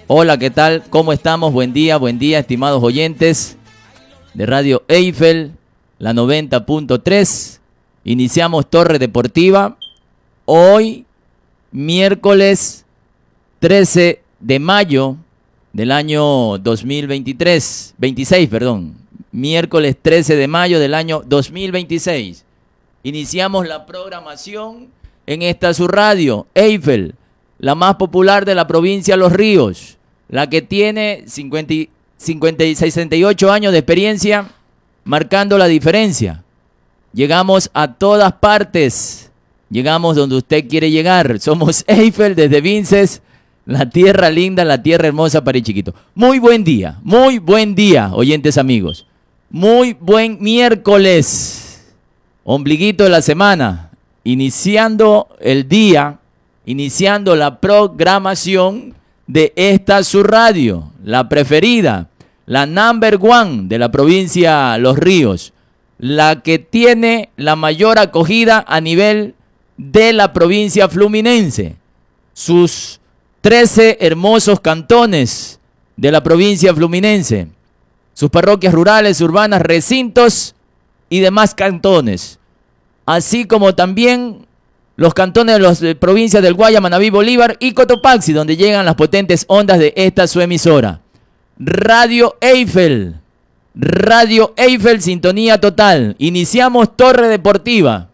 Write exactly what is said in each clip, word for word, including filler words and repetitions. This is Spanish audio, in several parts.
Hola, ¿qué tal? ¿Cómo estamos? Buen día, buen día, estimados oyentes de Radio Eiffel, la noventa punto tres. Iniciamos Torre Deportiva. Hoy, miércoles trece de mayo del año dos mil veintitrés, veintiséis, perdón. Miércoles trece de mayo del año dos mil veintiséis. Iniciamos la programación en esta su radio, Eiffel, la más popular de la provincia de Los Ríos, la que tiene cincuenta, cincuenta y sesenta y ocho años de experiencia, marcando la diferencia. Llegamos a todas partes, llegamos donde usted quiere llegar. Somos Eiffel desde Vinces, la tierra linda, la tierra hermosa para el chiquito. Muy buen día, muy buen día, oyentes amigos. Muy buen miércoles, ombliguito de la semana, iniciando el día, iniciando la programación de esta su radio, la preferida, la number one de la provincia Los Ríos, la que tiene la mayor acogida a nivel de la provincia fluminense. Sus trece hermosos cantones de la provincia fluminense, sus parroquias rurales, urbanas, recintos y demás cantones, así como también los cantones de las provincias del Guaya, Manabí, Bolívar y Cotopaxi, donde llegan las potentes ondas de esta su emisora. Radio Eiffel, Radio Eiffel, sintonía total. Iniciamos Torre Deportiva.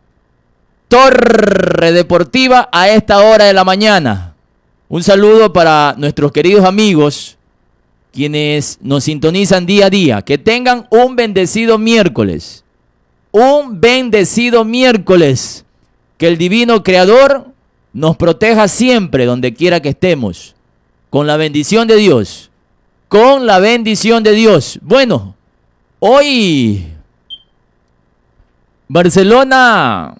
Torre Deportiva a esta hora de la mañana. Un saludo para nuestros queridos amigos, quienes nos sintonizan día a día. Que tengan un bendecido miércoles. Un bendecido miércoles. Que el divino creador nos proteja siempre donde quiera que estemos. Con la bendición de Dios. Con la bendición de Dios. Bueno, hoy Barcelona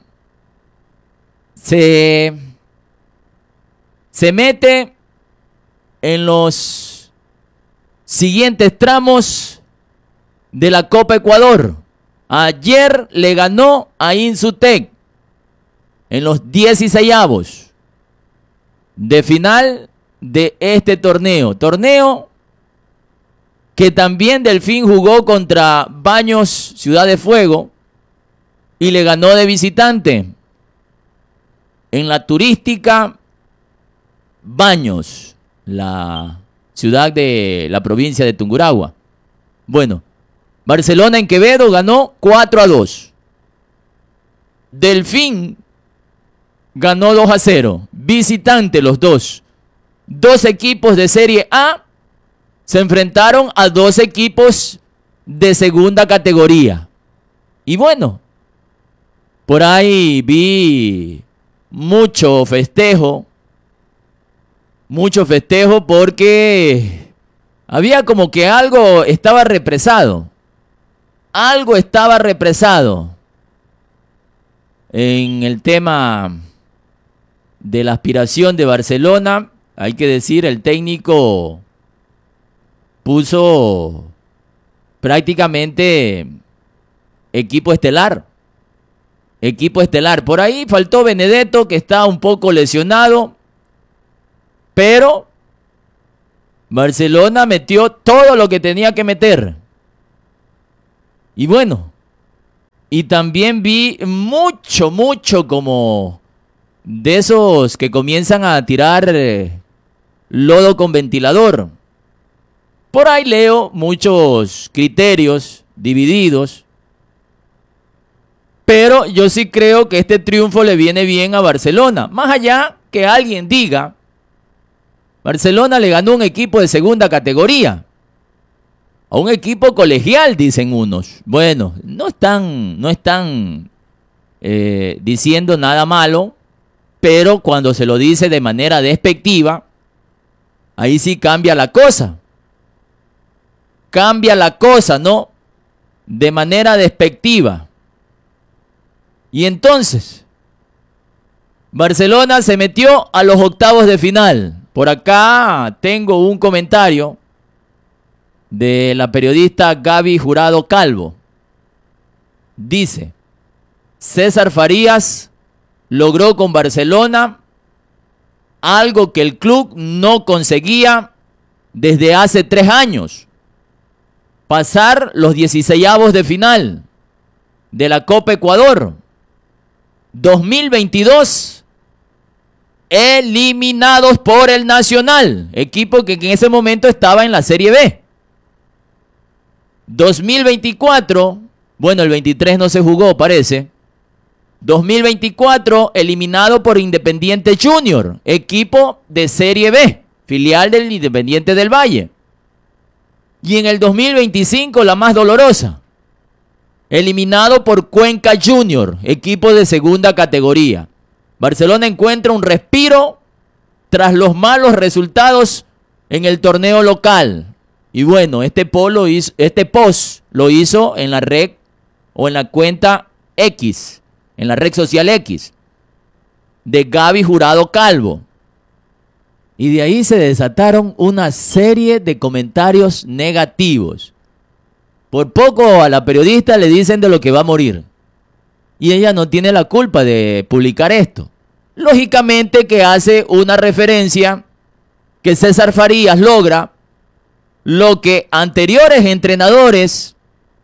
se, se mete en los siguientes tramos de la Copa Ecuador. Ayer le ganó a Insutec en los dieciseisavos de final de este torneo. Torneo que también Delfín jugó contra Baños Ciudad de Fuego y le ganó de visitante en la turística Baños, la ciudad de la provincia de Tungurahua. Bueno, Barcelona en Quevedo ganó cuatro a dos. Delfín ganó dos a cero. Visitante los dos. Dos equipos de Serie A se enfrentaron a dos equipos de segunda categoría. Y bueno, por ahí vi mucho festejo. Mucho festejo porque había como que algo estaba represado. Algo estaba represado en el tema de la aspiración de Barcelona. Hay que decir, el técnico puso prácticamente equipo estelar. Equipo estelar. Por ahí faltó Benedetto, que está un poco lesionado. Pero Barcelona metió todo lo que tenía que meter. Y bueno, y también vi mucho, mucho como de esos que comienzan a tirar eh, lodo con ventilador. Por ahí leo muchos criterios divididos. Pero yo sí creo que este triunfo le viene bien a Barcelona. Más allá que alguien diga, Barcelona le ganó un equipo de segunda categoría. A un equipo colegial, dicen unos. Bueno, no están, no están eh, diciendo nada malo. Pero cuando se lo dice de manera despectiva, ahí sí cambia la cosa. Cambia la cosa, ¿no? De manera despectiva. Y entonces, Barcelona se metió a los octavos de final. Por acá tengo un comentario de la periodista Gaby Jurado Calvo. Dice, César Farías logró con Barcelona algo que el club no conseguía desde hace tres años. Pasar los dieciseisavos de final de la Copa Ecuador. dos mil veintidós, eliminados por el Nacional, equipo que en ese momento estaba en la Serie B. dos mil veinticuatro, bueno, el veintitrés no se jugó, parece. dos mil veinticuatro, eliminado por Independiente Junior, equipo de Serie B, filial del Independiente del Valle. Y en el dos mil veinticinco, la más dolorosa, eliminado por Cuenca Junior, equipo de segunda categoría. Barcelona encuentra un respiro tras los malos resultados en el torneo local. Y bueno, este, polo hizo, este post lo hizo en la red o en la cuenta X, en la red social X, de Gaby Jurado Calvo. Y de ahí se desataron una serie de comentarios negativos. Por poco a la periodista le dicen de lo que va a morir. Y ella no tiene la culpa de publicar esto. Lógicamente que hace una referencia que César Farías logra lo que anteriores entrenadores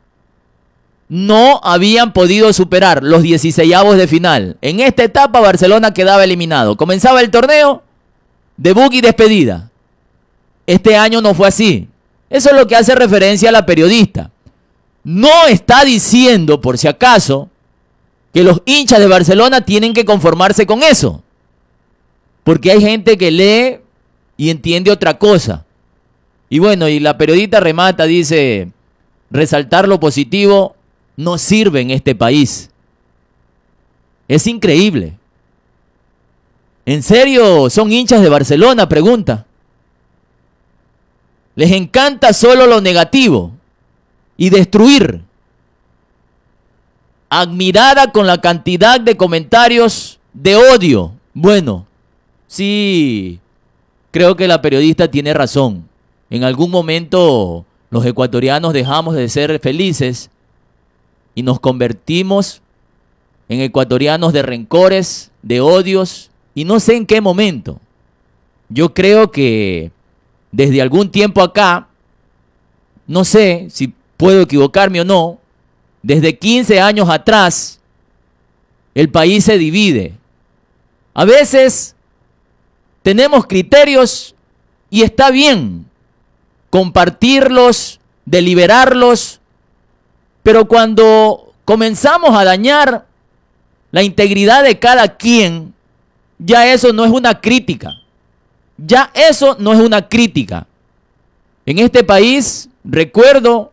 no habían podido superar, los dieciseisavos de final. En esta etapa Barcelona quedaba eliminado. Comenzaba el torneo, debut y despedida. Este año no fue así. Eso es lo que hace referencia a la periodista. No está diciendo, por si acaso, que los hinchas de Barcelona tienen que conformarse con eso. Porque hay gente que lee y entiende otra cosa. Y bueno, y la periodista remata, dice, resaltar lo positivo no sirve en este país. Es increíble. ¿En serio son hinchas de Barcelona? Pregunta. Les encanta solo lo negativo y destruir. Admirada con la cantidad de comentarios de odio. Bueno, sí, creo que la periodista tiene razón. En algún momento los ecuatorianos dejamos de ser felices y nos convertimos en ecuatorianos de rencores, de odios, y no sé en qué momento. Yo creo que desde algún tiempo acá, no sé si puedo equivocarme o no, desde quince años atrás, el país se divide. A veces tenemos criterios y está bien compartirlos, deliberarlos, pero cuando comenzamos a dañar la integridad de cada quien, ya eso no es una crítica. Ya eso no es una crítica. En este país, recuerdo,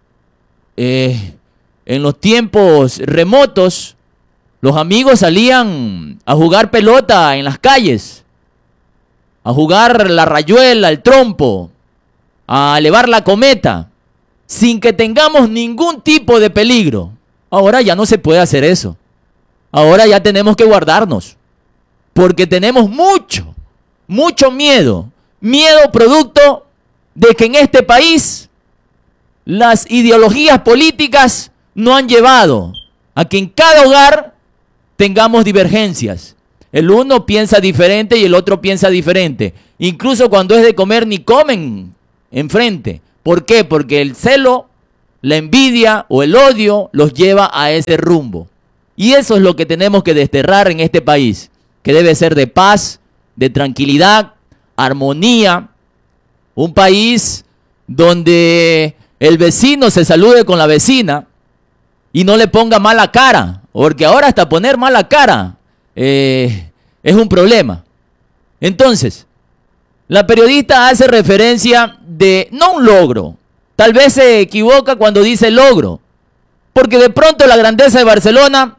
eh, en los tiempos remotos, los amigos salían a jugar pelota en las calles, a jugar la rayuela, el trompo, a elevar la cometa, sin que tengamos ningún tipo de peligro. Ahora ya no se puede hacer eso. Ahora ya tenemos que guardarnos, porque tenemos mucho, mucho miedo. Miedo producto de que en este país las ideologías políticas no han llevado a que en cada hogar tengamos divergencias. El uno piensa diferente y el otro piensa diferente. Incluso cuando es de comer ni comen enfrente. ¿Por qué? Porque el celo, la envidia o el odio los lleva a ese rumbo. Y eso es lo que tenemos que desterrar en este país, que debe ser de paz, de tranquilidad, armonía. Un país donde el vecino se salude con la vecina y no le ponga mala cara, porque ahora hasta poner mala cara eh, es un problema. Entonces, la periodista hace referencia de no un logro, tal vez se equivoca cuando dice logro, porque de pronto la grandeza de Barcelona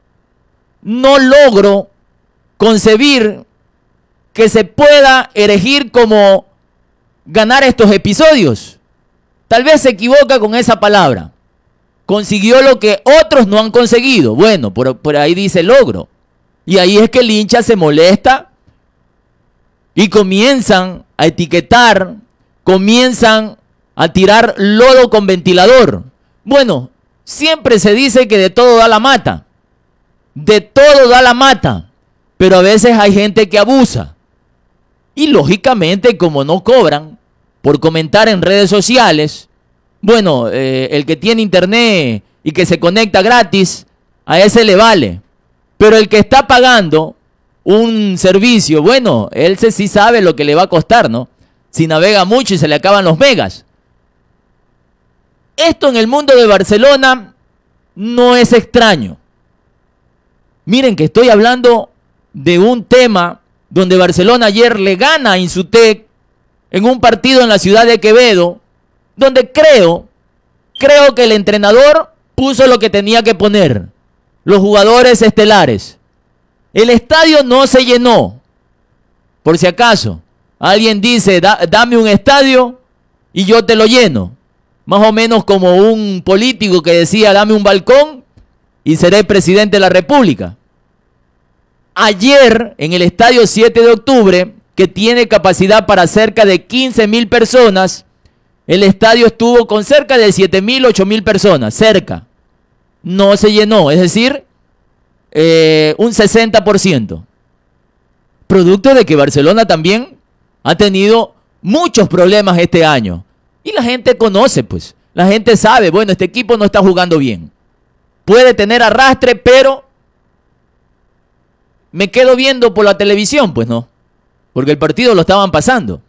no logro concebir que se pueda erigir como ganar estos episodios. Tal vez se equivoca con esa palabra. Consiguió lo que otros no han conseguido. Bueno, por, por ahí dice logro. Y ahí es que el hincha se molesta y comienzan a etiquetar, comienzan a tirar lodo con ventilador. Bueno, siempre se dice que de todo da la mata. De todo da la mata. Pero a veces hay gente que abusa. Y lógicamente, como no cobran, por comentar en redes sociales. Bueno, eh, el que tiene internet y que se conecta gratis, a ese le vale. Pero el que está pagando un servicio, bueno, él se, sí sabe lo que le va a costar, ¿no? Si navega mucho y se le acaban los megas. Esto en el mundo de Barcelona no es extraño. Miren que estoy hablando de un tema donde Barcelona ayer le gana a Insutec en un partido en la ciudad de Quevedo, donde creo, creo que el entrenador puso lo que tenía que poner, los jugadores estelares. El estadio no se llenó, por si acaso. Alguien dice, da, dame un estadio y yo te lo lleno. Más o menos como un político que decía, dame un balcón y seré presidente de la República. Ayer, en el estadio siete de octubre, que tiene capacidad para cerca de quince mil personas, el estadio estuvo con cerca de siete mil, ocho mil personas, cerca. No se llenó, es decir, eh, un sesenta por ciento. Producto de que Barcelona también ha tenido muchos problemas este año. Y la gente conoce, pues. La gente sabe, bueno, este equipo no está jugando bien. Puede tener arrastre, pero me quedo viendo por la televisión, pues no. Porque el partido lo estaban pasando.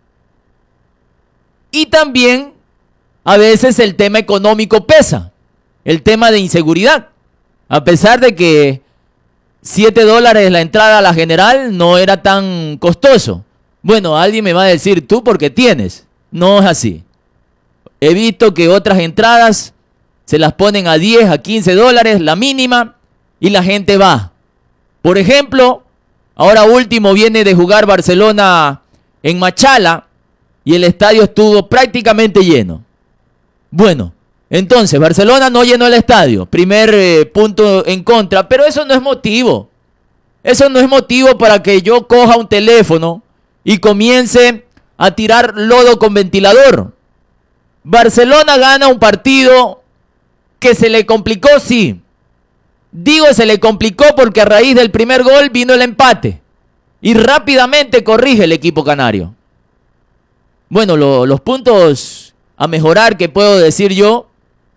Y también, a veces el tema económico pesa. El tema de inseguridad. A pesar de que siete dólares la entrada a la general no era tan costoso. Bueno, alguien me va a decir, tú porque tienes. No es así. He visto que otras entradas se las ponen a diez, a quince dólares, la mínima, y la gente va. Por ejemplo, ahora último viene de jugar Barcelona en Machala y el estadio estuvo prácticamente lleno. Bueno, entonces Barcelona no llenó el estadio, primer eh, punto en contra, pero eso no es motivo. Eso no es motivo para que yo coja un teléfono y comience a tirar lodo con ventilador. Barcelona gana un partido que se le complicó, sí. Digo se le complicó porque a raíz del primer gol vino el empate. Y rápidamente corrige el equipo canario. Bueno, lo, los puntos a mejorar que puedo decir yo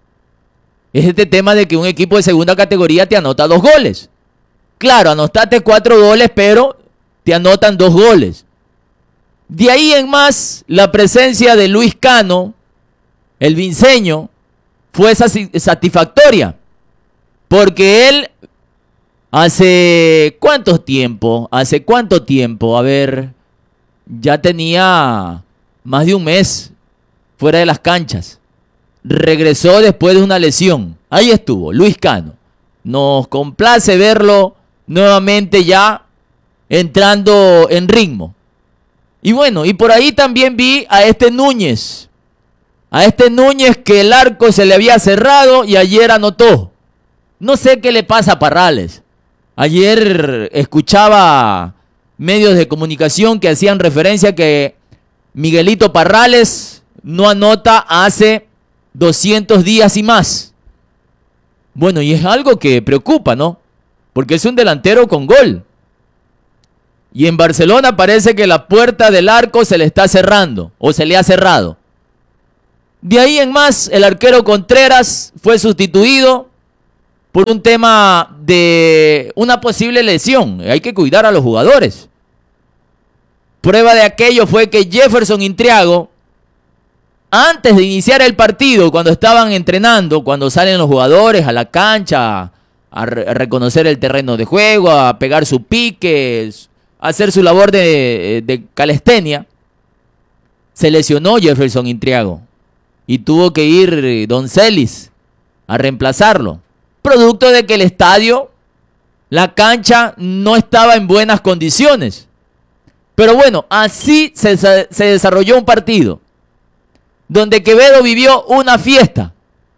es este tema de que un equipo de segunda categoría te anota dos goles. Claro, anotaste cuatro goles, pero te anotan dos goles. De ahí en más, la presencia de Luis Cano, el vinceño, fue satisfactoria. Porque él, hace cuánto tiempo, hace cuánto tiempo, a ver, ya tenía más de un mes fuera de las canchas. Regresó después de una lesión. Ahí estuvo, Luis Cano. Nos complace verlo nuevamente ya entrando en ritmo. Y bueno, y por ahí también vi a este Núñez. A este Núñez que el arco se le había cerrado y ayer anotó. No sé qué le pasa a Parrales. Ayer escuchaba medios de comunicación que hacían referencia a que Miguelito Parrales no anota hace doscientos días y más. Bueno, y es algo que preocupa, ¿no? Porque es un delantero con gol. Y en Barcelona parece que la puerta del arco se le está cerrando, o se le ha cerrado. De ahí en más, el arquero Contreras fue sustituido por un tema de una posible lesión. Hay que cuidar a los jugadores. Prueba de aquello fue que Jefferson Intriago, antes de iniciar el partido, cuando estaban entrenando, cuando salen los jugadores a la cancha, a, re- a reconocer el terreno de juego, a pegar su pique, a hacer su labor de, de calistenia, se lesionó Jefferson Intriago y tuvo que ir Don Celis a reemplazarlo. Producto de que el estadio, la cancha, no estaba en buenas condiciones. Pero bueno, así se, se desarrolló un partido donde Quevedo vivió una fiesta.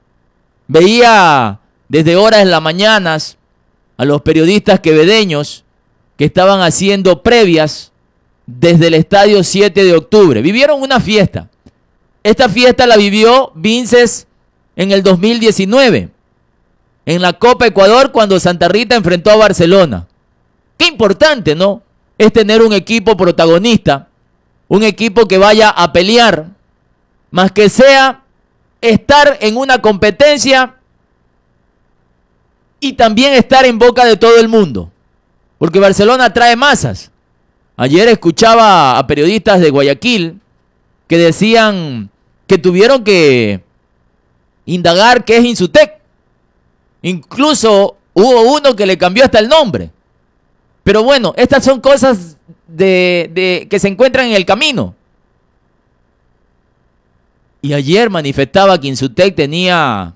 Veía desde horas de las mañanas a los periodistas quevedeños que estaban haciendo previas desde el estadio siete de octubre. Vivieron una fiesta. Esta fiesta la vivió Vinces en el dos mil diecinueve, en la Copa Ecuador, cuando Santa Rita enfrentó a Barcelona. Qué importante, ¿no? Es tener un equipo protagonista, un equipo que vaya a pelear, más que sea estar en una competencia y también estar en boca de todo el mundo. Porque Barcelona atrae masas. Ayer escuchaba a periodistas de Guayaquil que decían que tuvieron que indagar qué es Insutec. Incluso hubo uno que le cambió hasta el nombre. Pero bueno, estas son cosas de, de, que se encuentran en el camino. Y ayer manifestaba que Insutec tenía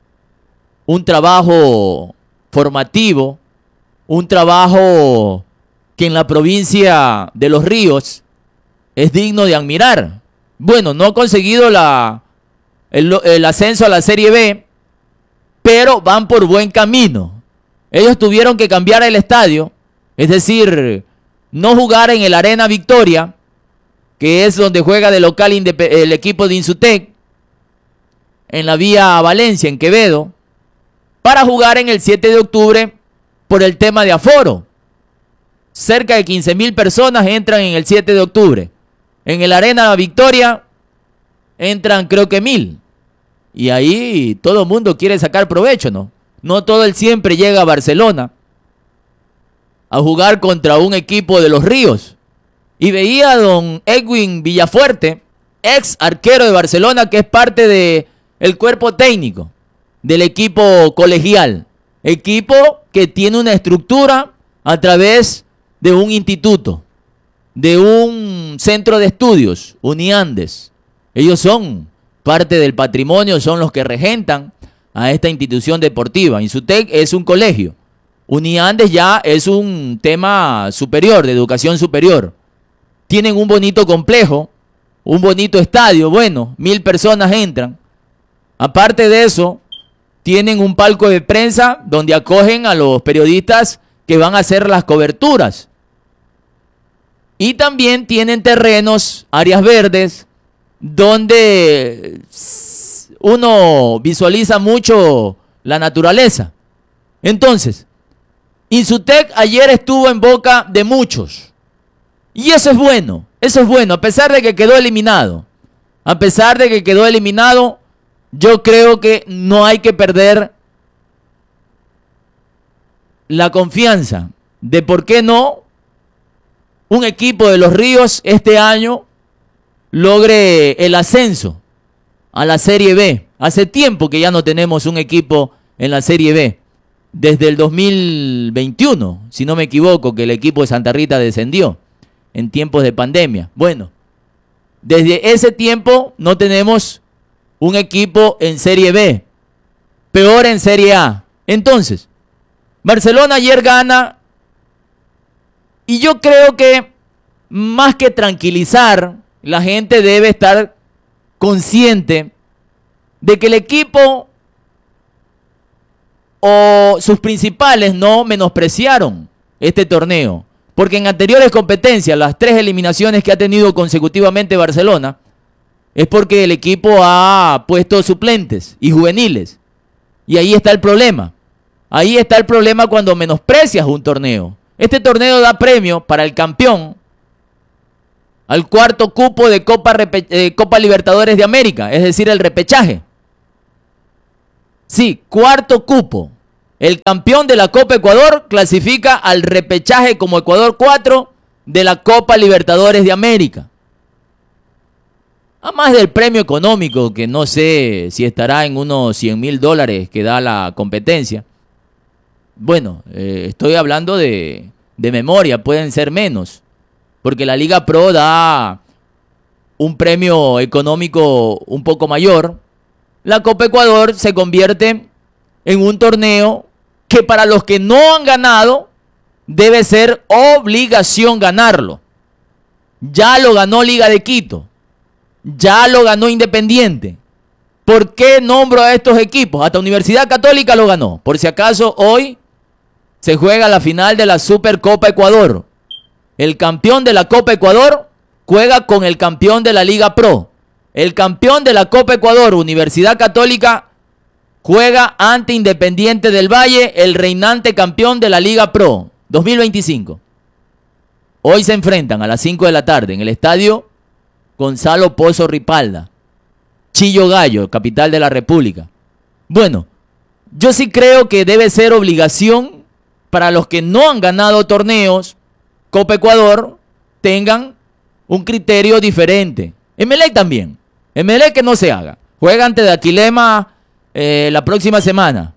un trabajo formativo, un trabajo que en la provincia de Los Ríos es digno de admirar. Bueno, no ha conseguido la, el, el ascenso a la Serie B, pero van por buen camino. Ellos tuvieron que cambiar el estadio, es decir, no jugar en el Arena Victoria, que es donde juega de local el equipo de Insutec, en la vía Valencia, en Quevedo, para jugar en el siete de octubre por el tema de aforo. Cerca de quince mil personas entran en el siete de octubre. En el Arena Victoria entran creo que mil. Y ahí todo el mundo quiere sacar provecho, ¿no? No todo el siempre llega a Barcelona a jugar contra un equipo de Los Ríos. Y veía a don Edwin Villafuerte, ex arquero de Barcelona, que es parte de el cuerpo técnico del equipo colegial. Equipo que tiene una estructura a través de un instituto, de un centro de estudios, Uniandes. Ellos son parte del patrimonio, son los que regentan a esta institución deportiva. Insutec es un colegio. Uniandes ya es un tema superior, de educación superior. Tienen un bonito complejo, un bonito estadio, bueno, mil personas entran. Aparte de eso, tienen un palco de prensa donde acogen a los periodistas que van a hacer las coberturas. Y también tienen terrenos, áreas verdes, donde uno visualiza mucho la naturaleza. Entonces, Insutec ayer estuvo en boca de muchos. Y eso es bueno, eso es bueno, a pesar de que quedó eliminado. A pesar de que quedó eliminado, yo creo que no hay que perder la confianza de por qué no un equipo de Los Ríos este año logre el ascenso a la Serie B. Hace tiempo que ya no tenemos un equipo en la Serie B. Desde el dos mil veintiuno, si no me equivoco, que el equipo de Santa Rita descendió en tiempos de pandemia. Bueno, desde ese tiempo no tenemos un equipo en Serie B. Peor en Serie A. Entonces, Barcelona ayer gana y yo creo que más que tranquilizar, la gente debe estar consciente de que el equipo o sus principales no menospreciaron este torneo. Porque en anteriores competencias, las tres eliminaciones que ha tenido consecutivamente Barcelona, es porque el equipo ha puesto suplentes y juveniles. Y ahí está el problema. Ahí está el problema cuando menosprecias un torneo. Este torneo da premio para el campeón al cuarto cupo de Copa, eh, Copa Libertadores de América, es decir, el repechaje. Sí, cuarto cupo. El campeón de la Copa Ecuador clasifica al repechaje como Ecuador cuatro de la Copa Libertadores de América. A más del premio económico, que no sé si estará en unos cien mil dólares que da la competencia. Bueno, eh, estoy hablando de, de memoria, pueden ser menos. Porque la Liga Pro da un premio económico un poco mayor. La Copa Ecuador se convierte en un torneo que para los que no han ganado debe ser obligación ganarlo. Ya lo ganó Liga de Quito. Ya lo ganó Independiente. ¿Por qué nombro a estos equipos? Hasta Universidad Católica lo ganó. Por si acaso hoy se juega la final de la Supercopa Ecuador. El campeón de la Copa Ecuador juega con el campeón de la Liga Pro. El campeón de la Copa Ecuador, Universidad Católica, juega ante Independiente del Valle, el reinante campeón de la Liga Pro dos mil veinticinco. Hoy se enfrentan a las cinco de la tarde en el estadio Gonzalo Pozo Ripalda, Chillo Gallo, capital de la República. Bueno, yo sí creo que debe ser obligación para los que no han ganado torneos, Copa Ecuador, tengan un criterio diferente. Emelec también. Emelec que no se haga. Juega ante Daquilema eh, la próxima semana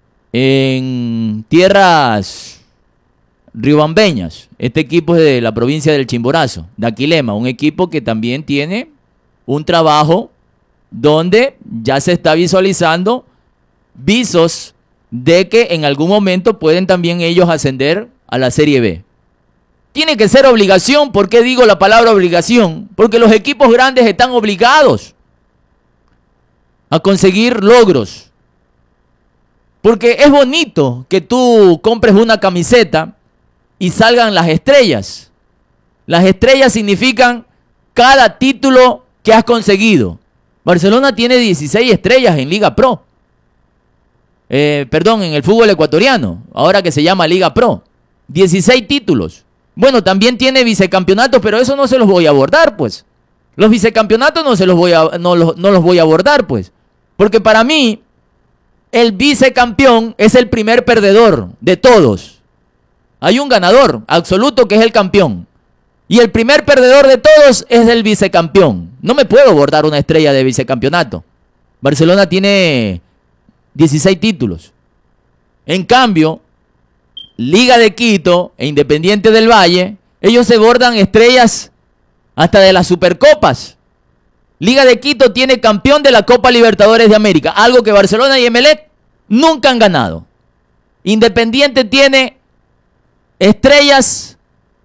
en tierras riobambeñas. Este equipo es de la provincia del Chimborazo, Daquilema, un equipo que también tiene un trabajo donde ya se está visualizando visos de que en algún momento pueden también ellos ascender a la Serie B. Tiene que ser obligación. ¿Por qué digo la palabra obligación? Porque los equipos grandes están obligados a conseguir logros. Porque es bonito que tú compres una camiseta y salgan las estrellas. Las estrellas significan cada título que has conseguido. Barcelona tiene dieciséis estrellas en Liga Pro. Eh, perdón, en el fútbol ecuatoriano, ahora que se llama Liga Pro. dieciséis títulos. Bueno, también tiene vicecampeonatos, pero eso no se los voy a abordar, pues. Los vicecampeonatos no se los voy a, no los, no los voy a abordar, pues. Porque para mí, el vicecampeón es el primer perdedor de todos. Hay un ganador absoluto que es el campeón. Y el primer perdedor de todos es el vicecampeón. No me puedo abordar una estrella de vicecampeonato. Barcelona tiene dieciséis títulos. En cambio, Liga de Quito e Independiente del Valle, ellos se bordan estrellas hasta de las Supercopas. Liga de Quito tiene campeón de la Copa Libertadores de América, algo que Barcelona y Emelec nunca han ganado. Independiente tiene estrellas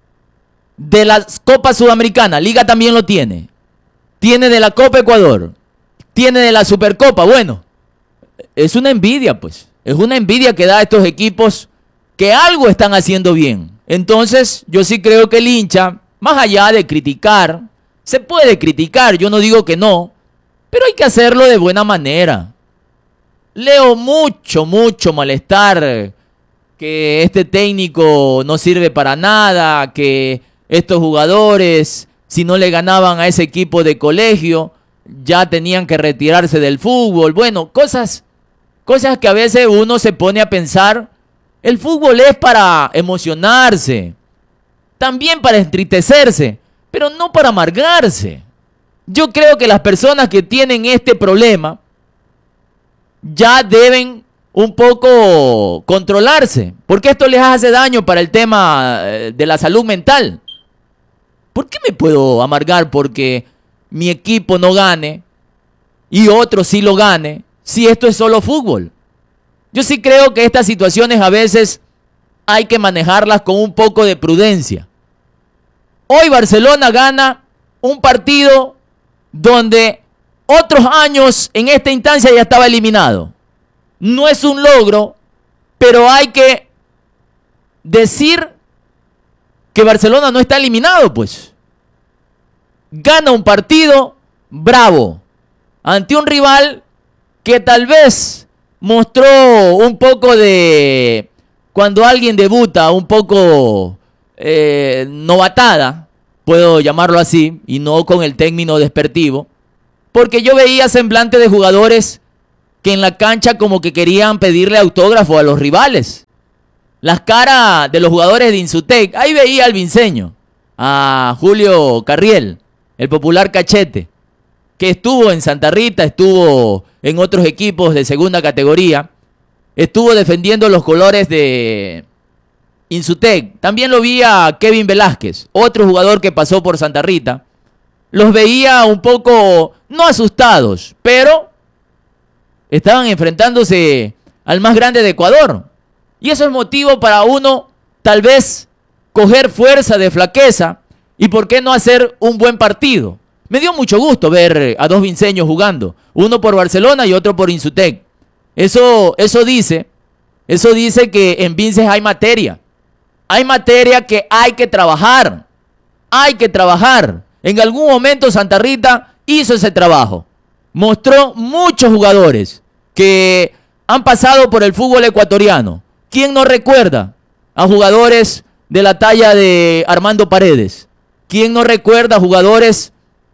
de la Copa Sudamericana, Liga también lo tiene. Tiene de la Copa Ecuador, tiene de la Supercopa. Bueno, es una envidia, pues. Es una envidia que da a estos equipos que algo están haciendo bien. Entonces, yo sí creo que el hincha, más allá de criticar, se puede criticar, yo no digo que no, pero hay que hacerlo de buena manera. Leo mucho, mucho malestar, que este técnico no sirve para nada, que estos jugadores, si no le ganaban a ese equipo de colegio, ya tenían que retirarse del fútbol. Bueno, cosas, cosas que a veces uno se pone a pensar. El fútbol es para emocionarse, también para entristecerse, pero no para amargarse. Yo creo que las personas que tienen este problema ya deben un poco controlarse, porque esto les hace daño para el tema de la salud mental. ¿Por qué me puedo amargar porque mi equipo no gane y otro sí lo gane si esto es solo fútbol? Yo sí creo que estas situaciones a veces hay que manejarlas con un poco de prudencia. Hoy Barcelona gana un partido donde otros años en esta instancia ya estaba eliminado. No es un logro, pero hay que decir que Barcelona no está eliminado, pues. Gana un partido bravo ante un rival que tal vez mostró un poco de, cuando alguien debuta, un poco eh, novatada, puedo llamarlo así, y no con el término despectivo, porque yo veía semblante de jugadores que en la cancha como que querían pedirle autógrafo a los rivales. Las caras de los jugadores de Insutec, ahí veía al vinceño, a Julio Carriel, el popular Cachete, que estuvo en Santa Rita, estuvo en otros equipos de segunda categoría, estuvo defendiendo los colores de Insutec. También lo vi a Kevin Velázquez, otro jugador que pasó por Santa Rita. Los veía un poco, no asustados, pero estaban enfrentándose al más grande de Ecuador. Y eso es motivo para uno, tal vez, coger fuerza de flaqueza y por qué no hacer un buen partido. Me dio mucho gusto ver a dos vinceños jugando, uno por Barcelona y otro por Insutec. Eso, eso dice, eso dice que en Vinces hay materia. Hay materia que hay que trabajar. Hay que trabajar. En algún momento Santa Rita hizo ese trabajo. Mostró muchos jugadores que han pasado por el fútbol ecuatoriano. ¿Quién no recuerda a jugadores de la talla de Armando Paredes? ¿Quién no recuerda a jugadores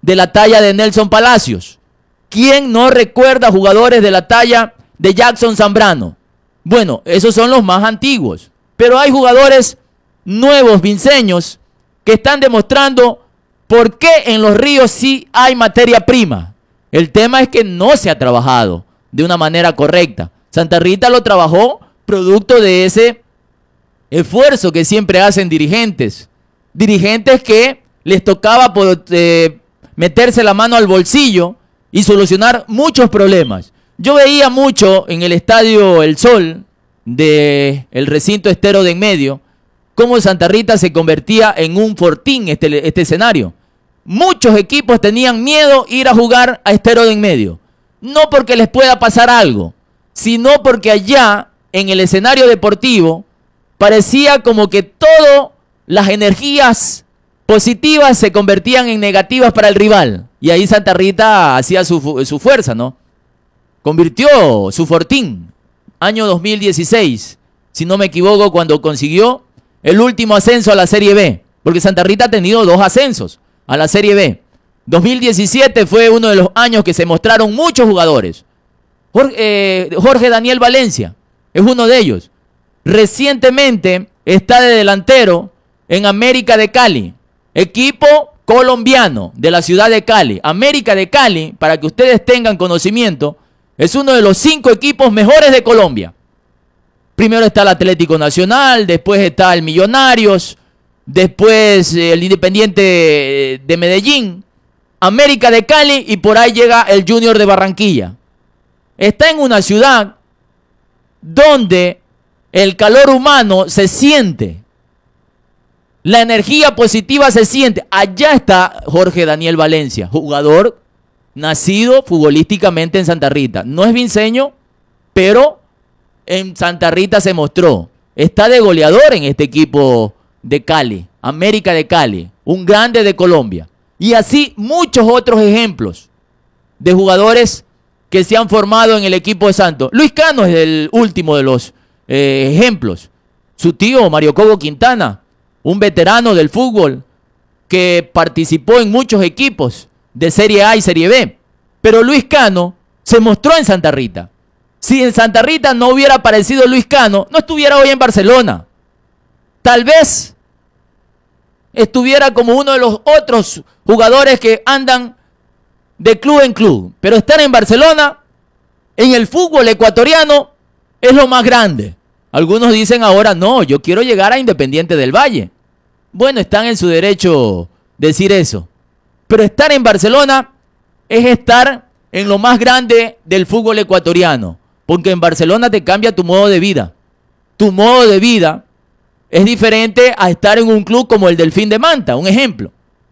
de la talla de Nelson Palacios. ¿Quién no recuerda jugadores de la talla de Jackson Zambrano? Bueno, esos son los más antiguos. Pero hay jugadores nuevos, vinceños, que están demostrando por qué en los ríos sí hay materia prima. El tema es que no se ha trabajado de una manera correcta. Santa Rita lo trabajó producto de ese esfuerzo que siempre hacen dirigentes. Dirigentes que les tocaba por, eh, meterse la mano al bolsillo y solucionar muchos problemas. Yo veía mucho en el estadio El Sol del recinto Estero de en medio cómo Santa Rita se convertía en un fortín este, este escenario. Muchos equipos tenían miedo ir a jugar a Estero de en medio. No porque les pueda pasar algo, sino porque allá en el escenario deportivo parecía como que todas las energías positivas se convertían en negativas para el rival. Y ahí Santa Rita hacía su, su fuerza, ¿no? Convirtió su fortín. Año dos mil dieciséis, si no me equivoco, cuando consiguió el último ascenso a la Serie B. Porque Santa Rita ha tenido dos ascensos a la Serie B. dos mil diecisiete fue uno de los años que se mostraron muchos jugadores. Jorge, eh, Jorge Daniel Valencia es uno de ellos. Recientemente está de delantero en América de Cali, equipo colombiano de la ciudad de Cali. América de Cali, para que ustedes tengan conocimiento, es uno de los cinco equipos mejores de Colombia. Primero está el Atlético Nacional, después está el Millonarios, después el Independiente de Medellín, América de Cali y por ahí llega el Junior de Barranquilla. Está en una ciudad donde el calor humano se siente, la energía positiva se siente. Allá está Jorge Daniel Valencia, jugador nacido futbolísticamente en Santa Rita. No es vinceño, pero en Santa Rita se mostró. Está de goleador en este equipo de Cali, América de Cali, un grande de Colombia. Y así muchos otros ejemplos de jugadores que se han formado en el equipo de Santos. Luis Cano es el último de los eh, ejemplos. Su tío Mario Cobo Quintana, un veterano del fútbol que participó en muchos equipos de Serie A y Serie B. Pero Luis Cano se mostró en Santa Rita. Si en Santa Rita no hubiera aparecido Luis Cano, no estuviera hoy en Barcelona. Tal vez estuviera como uno de los otros jugadores que andan de club en club. Pero estar en Barcelona, en el fútbol ecuatoriano, es lo más grande. Algunos dicen ahora, no, yo quiero llegar a Independiente del Valle. Bueno, están en su derecho decir eso. Pero estar en Barcelona es estar en lo más grande del fútbol ecuatoriano. Porque en Barcelona te cambia tu modo de vida. Tu modo de vida es diferente a estar en un club como el Delfín de Manta, un ejemplo.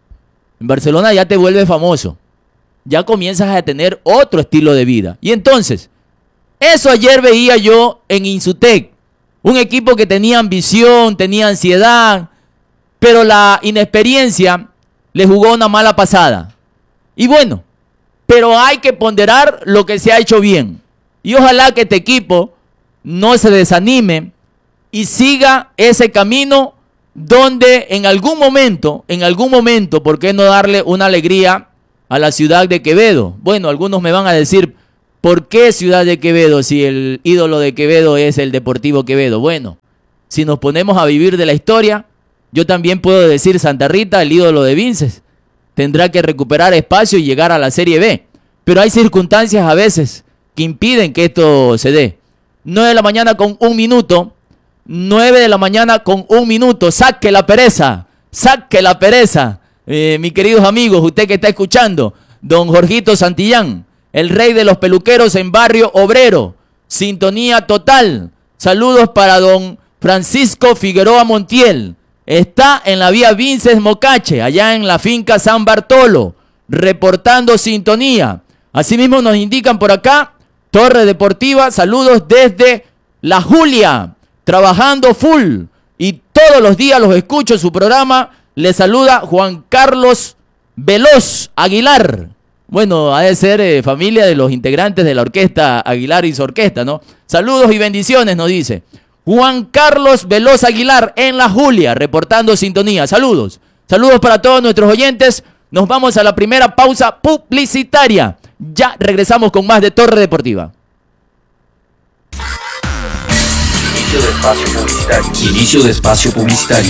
En Barcelona ya te vuelves famoso. Ya comienzas a tener otro estilo de vida. Y entonces, eso ayer veía yo en Insutec. Un equipo que tenía ambición, tenía ansiedad, pero la inexperiencia le jugó una mala pasada. Y bueno, pero hay que ponderar lo que se ha hecho bien. Y ojalá que este equipo no se desanime y siga ese camino donde en algún momento, en algún momento, ¿por qué no darle una alegría a la ciudad de Quevedo? Bueno, algunos me van a decir, ¿por qué ciudad de Quevedo si el ídolo de Quevedo es el Deportivo Quevedo? Bueno, si nos ponemos a vivir de la historia, yo también puedo decir Santa Rita, el ídolo de Vinces, tendrá que recuperar espacio y llegar a la Serie B. Pero hay circunstancias a veces que impiden que esto se dé. nueve de la mañana con un minuto, nueve de la mañana con un minuto, saque la pereza, saque la pereza. Eh, mis queridos amigos, usted que está escuchando, don Jorgito Santillán, el rey de los peluqueros en Barrio Obrero, sintonía total. Saludos para don Francisco Figueroa Montiel, está en la vía Vinces Mocache, allá en la finca San Bartolo, reportando sintonía. Asimismo nos indican por acá, Torre Deportiva, saludos desde La Julia, trabajando full y todos los días los escucho en su programa. Les saluda Juan Carlos Veloz Aguilar. Bueno, ha de ser eh, familia de los integrantes de la orquesta Aguilar y su orquesta, ¿no? Saludos y bendiciones, nos dice Juan Carlos Veloz Aguilar en La Julia, reportando sintonía. Saludos, saludos para todos nuestros oyentes Nos vamos a la primera pausa publicitaria. Ya regresamos con más de Torre Deportiva. Inicio de espacio publicitario. Inicio de espacio publicitario.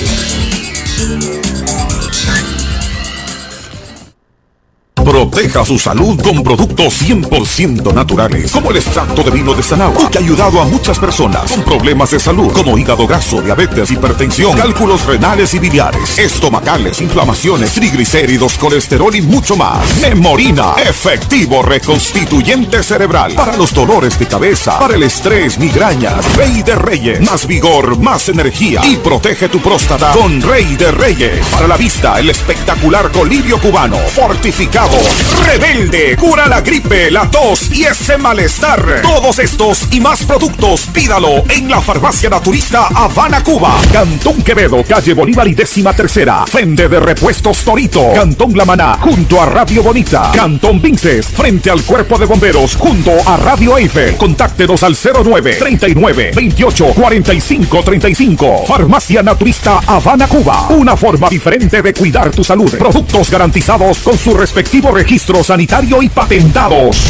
Proteja su salud con productos cien por ciento naturales, como el extracto de vino de Sanagua, que ha ayudado a muchas personas con problemas de salud, como hígado graso, diabetes, hipertensión, cálculos renales y biliares, estomacales, inflamaciones, triglicéridos, colesterol y mucho más. Memorina, efectivo reconstituyente cerebral, para los dolores de cabeza, para el estrés, migrañas. Rey de Reyes, más vigor, más energía, y protege tu próstata con Rey de Reyes. Para la vista, el espectacular colirio cubano, fortificado. Rebelde, cura la gripe, la tos y ese malestar. Todos estos y más productos, pídalo en la Farmacia Naturista Habana, Cuba. Cantón Quevedo, calle Bolívar y décima tercera, frente de Repuestos Torito. Cantón La Maná, junto a Radio Bonita. Cantón Vinces, frente al Cuerpo de Bomberos, junto a Radio Eiffel. Contáctenos al cero nueve, treinta y nueve, veintiocho, cuarenta y cinco, treinta y cinco. Farmacia Naturista Habana, Cuba. Una forma diferente de cuidar tu salud. Productos garantizados con su respectivo registro sanitario y patentados.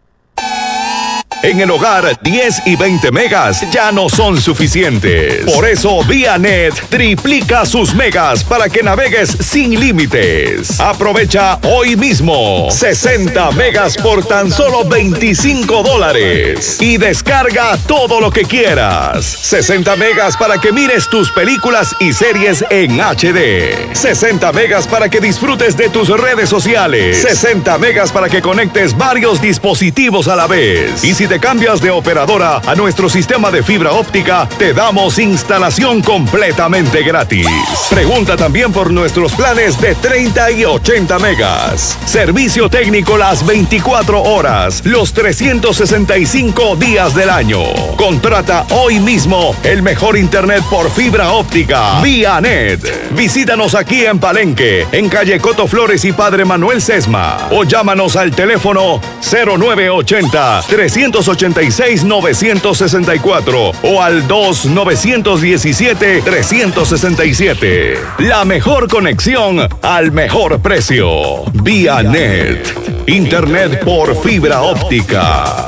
En el hogar, diez y veinte megas ya no son suficientes. Por eso, ViaNet triplica sus megas para que navegues sin límites. Aprovecha hoy mismo sesenta megas por tan solo veinticinco dólares. Y descarga todo lo que quieras. sesenta megas para que mires tus películas y series en H D. sesenta megas para que disfrutes de tus redes sociales. sesenta megas para que conectes varios dispositivos a la vez. Y si te cambias de operadora a nuestro sistema de fibra óptica, te damos instalación completamente gratis. Pregunta también por nuestros planes de treinta y ochenta megas. Servicio técnico las veinticuatro horas, los trescientos sesenta y cinco días del año. Contrata hoy mismo el mejor internet por fibra óptica. ViaNet. Visítanos aquí en Palenque, en calle Coto Flores y Padre Manuel Sesma. O llámanos al teléfono cero nueve ochenta, trescientos ochenta y seis, novecientos sesenta y cuatro o al dos nueve uno siete, tres seis siete. La mejor conexión al mejor precio. ViaNet. Internet por fibra óptica.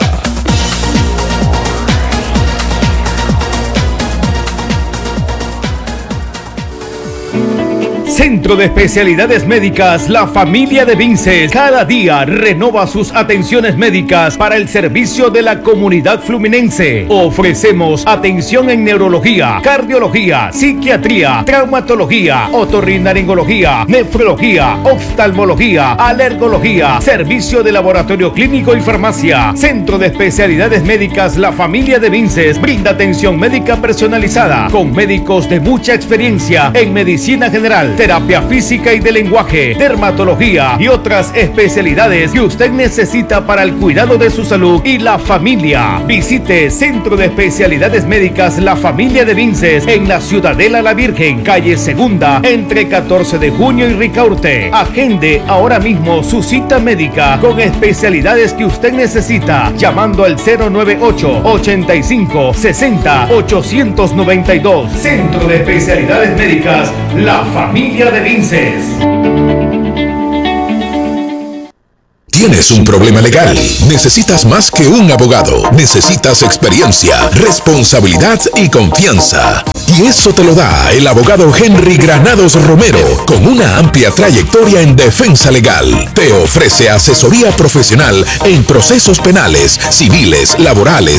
Centro de Especialidades Médicas La Familia de Vinces cada día renova sus atenciones médicas para el servicio de la comunidad fluminense. Ofrecemos atención en neurología, cardiología, psiquiatría, traumatología, otorrinolaringología, nefrología, oftalmología, alergología, servicio de laboratorio clínico y farmacia. Centro de Especialidades Médicas La Familia de Vinces brinda atención médica personalizada con médicos de mucha experiencia en medicina general, terapia física y de lenguaje, dermatología y otras especialidades que usted necesita para el cuidado de su salud y la familia. Visite Centro de Especialidades Médicas La Familia de Vinces en la Ciudadela La Virgen, calle Segunda, entre catorce de junio y Ricaurte. Agende ahora mismo su cita médica con especialidades que usted necesita llamando al cero nueve ocho, ochenta y cinco, sesenta, ochocientos noventa y dos. Centro de Especialidades Médicas La Familia de Vinces. Tienes un problema legal. Necesitas más que un abogado. Necesitas experiencia, responsabilidad y confianza. Y eso te lo da el abogado Henry Granados Romero, con una amplia trayectoria en defensa legal. Te ofrece asesoría profesional en procesos penales, civiles, laborales,